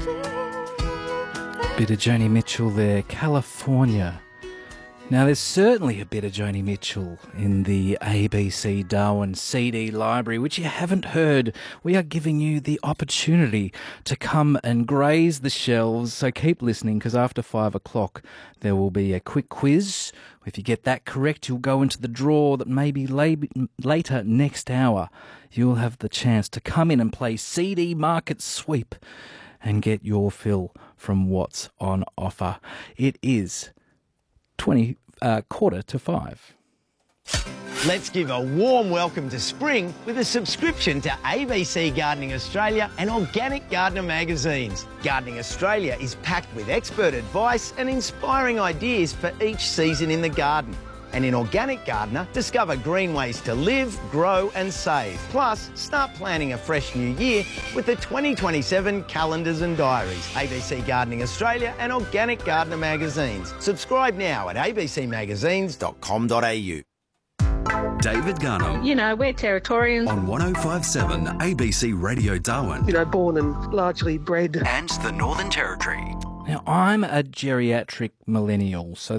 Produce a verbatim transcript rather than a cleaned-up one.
Bit of Joni Mitchell there, California. Now, there's certainly a bit of Joni Mitchell in the A B C Darwin C D library, which you haven't heard. We are giving you the opportunity to come and graze the shelves, so keep listening, because after five o'clock there will be a quick quiz. If you get that correct, you'll go into the draw that maybe later next hour you'll have the chance to come in and play C D Market Sweep and get your fill from what's on offer. It is twenty uh, quarter to five. Let's give a warm welcome to spring with a subscription to A B C Gardening Australia and Organic Gardener magazines. Gardening Australia is packed with expert advice and inspiring ideas for each season in the garden. And in Organic Gardener, discover green ways to live, grow and save. Plus, start planning a fresh new year with the twenty twenty-seven calendars and diaries. A B C Gardening Australia and Organic Gardener magazines. Subscribe now at a b c magazines dot com dot a u. David Garnham. You know, we're Territorians. On one oh five point seven A B C Radio Darwin. You know, born and largely bred. And the Northern Territory. Now, I'm a geriatric millennial, so